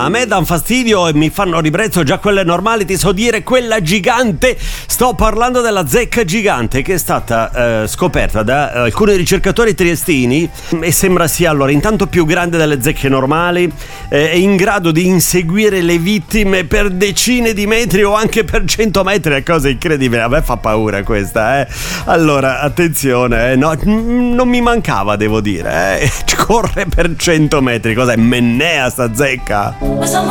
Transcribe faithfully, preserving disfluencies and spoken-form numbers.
a me dan fastidio e mi fanno ribrezzo già quelle normali, ti so dire quella gigante. Sto parlando della zecca gigante che è stata eh, scoperta da eh, alcuni ricercatori triestini e sembra sia allora intanto più grande delle zecche normali, eh, è in grado di inseguire le vittime per decine di metri o anche per cento metri, è cosa incredibile. A me fa paura questa, eh. Allora attenzione, eh, no, non mi mancava, devo dire, eh. Corre per cento metri, cos'è? Mennea sta zecca?